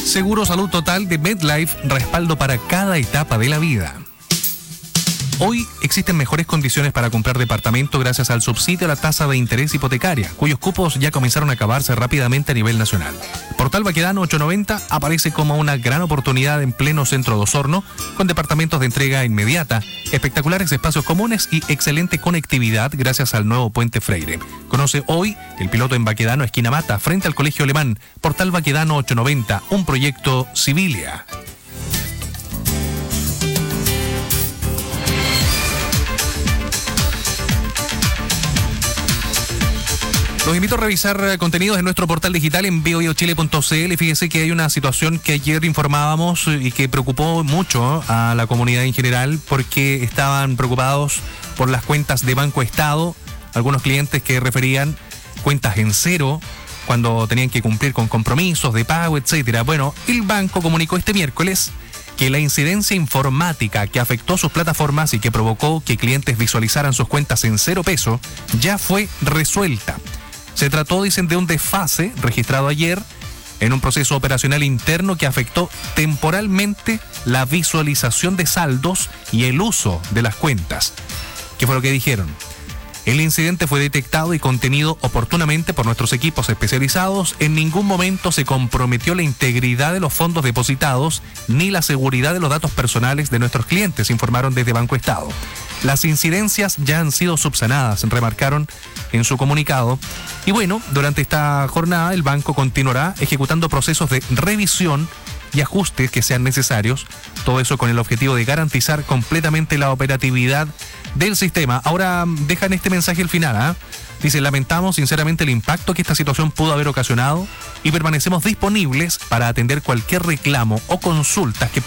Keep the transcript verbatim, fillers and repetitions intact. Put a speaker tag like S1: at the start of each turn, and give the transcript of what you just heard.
S1: Seguro Salud Total de MedLife, respaldo para cada etapa de la vida. Hoy existen mejores condiciones para comprar departamento gracias al subsidio a la tasa de interés hipotecaria, cuyos cupos ya comenzaron a acabarse rápidamente a nivel nacional. Portal Baquedano ochocientos noventa aparece como una gran oportunidad en pleno centro de Osorno, con departamentos de entrega inmediata, espectaculares espacios comunes y excelente conectividad gracias al nuevo Puente Freire. Conoce hoy el piloto en Baquedano, esquina Mata, frente al Colegio Alemán. Portal Baquedano ochocientos noventa, un proyecto Civilia. Los invito a revisar contenidos en nuestro portal digital en bio bio chile punto c l. Fíjense que hay una situación que ayer informábamos y que preocupó mucho a la comunidad en general, porque estaban preocupados por las cuentas de Banco Estado. Algunos clientes que referían cuentas en cero cuando tenían que cumplir con compromisos de pago, etcétera. Bueno, el banco comunicó este miércoles que la incidencia informática que afectó sus plataformas y que provocó que clientes visualizaran sus cuentas en cero peso ya fue resuelta. Se trató, dicen, de un desfase registrado ayer en un proceso operacional interno que afectó temporalmente la visualización de saldos y el uso de las cuentas. ¿Qué fue lo que dijeron? El incidente fue detectado y contenido oportunamente por nuestros equipos especializados. En ningún momento se comprometió la integridad de los fondos depositados ni la seguridad de los datos personales de nuestros clientes, informaron desde Banco Estado. Las incidencias ya han sido subsanadas, remarcaron en su comunicado. Y bueno, durante esta jornada el banco continuará ejecutando procesos de revisión y ajustes que sean necesarios, todo eso con el objetivo de garantizar completamente la operatividad del sistema. Ahora dejan este mensaje al final, ¿eh? Dice: lamentamos sinceramente el impacto que esta situación pudo haber ocasionado y permanecemos disponibles para atender cualquier reclamo o consultas que